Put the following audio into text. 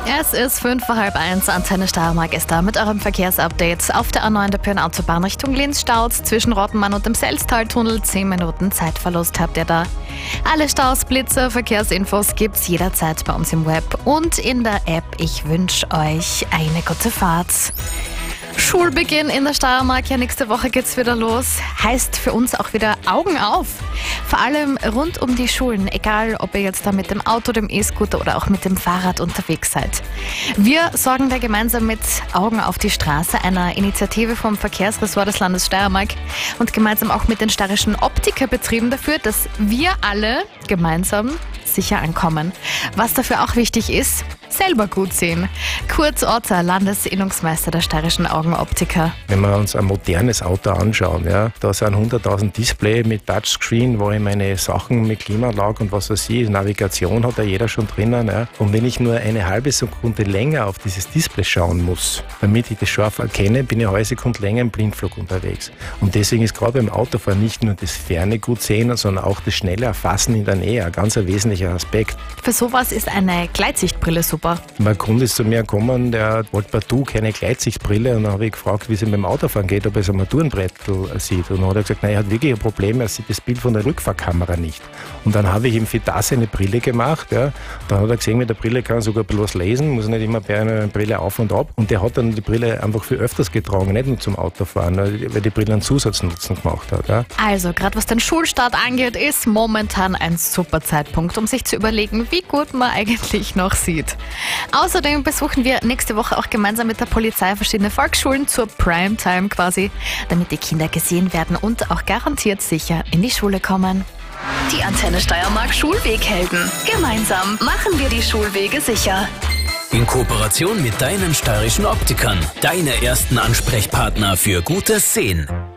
Es ist 1:05, Antenne Steiermark ist da mit eurem Verkehrsupdate. Auf der A9 der Pyrn-Autobahn Richtung Linz Staus zwischen Rottenmann und dem Selztaltunnel. 10 Minuten Zeitverlust habt ihr da. Alle Staus, Blitze, Verkehrsinfos gibt's jederzeit bei uns im Web und in der App. Ich wünsche euch eine gute Fahrt. Schulbeginn in der Steiermark, ja nächste Woche geht's wieder los. Heißt für uns auch wieder Augen auf. Vor allem rund um die Schulen, egal ob ihr jetzt da mit dem Auto, dem E-Scooter oder auch mit dem Fahrrad unterwegs seid. Wir sorgen da gemeinsam mit Augen auf die Straße, einer Initiative vom Verkehrsressort des Landes Steiermark und gemeinsam auch mit den steirischen Optikerbetrieben dafür, dass wir alle gemeinsam sicher ankommen. Was dafür auch wichtig ist, selber gut sehen. Kurt Otter, Landesinnungsmeister der steirischen Augenoptiker. Wenn wir uns ein modernes Auto anschauen, ja, da sind 100.000 Display mit Touchscreen, wo ich meine Sachen mit Klimaanlage und was weiß ich, Navigation hat ja jeder schon drinnen. Ja. Und wenn ich nur eine halbe Sekunde länger auf dieses Display schauen muss, damit ich das scharf erkenne, bin ich eine halbe Sekunde länger im Blindflug unterwegs. Und deswegen ist gerade beim Autofahren nicht nur das Ferne gut sehen, sondern auch das schnelle Erfassen in der Nähe ein ganz wesentlicher Aspekt. Für sowas ist eine Gleitsichtbrille super. Mein Kunde ist zu mir gekommen, der wollte partout keine Gleitsichtbrille und dann habe ich gefragt, wie es ihm beim Autofahren geht, ob er das Armaturenbrettel sieht. Und dann hat er gesagt, nein, er hat wirklich ein Problem, er sieht das Bild von der Rückfahrkamera nicht. Und dann habe ich ihm für das eine Brille gemacht. Ja. Dann hat er gesehen, mit der Brille kann er sogar ein bisschen was lesen, muss nicht immer bei einer Brille auf und ab. Und der hat dann die Brille einfach viel öfters getragen, nicht nur zum Autofahren, weil die Brille einen Zusatznutzen gemacht hat. Ja. Also, gerade was den Schulstart angeht, ist momentan ein super Zeitpunkt, um sich zu überlegen, wie gut man eigentlich noch sieht. Außerdem besuchen wir nächste Woche auch gemeinsam mit der Polizei verschiedene Volksschulen zur Primetime quasi, damit die Kinder gesehen werden und auch garantiert sicher in die Schule kommen. Die Antenne Steiermark Schulweghelden. Gemeinsam machen wir die Schulwege sicher. In Kooperation mit deinen steirischen Optikern. Deine ersten Ansprechpartner für gutes Sehen.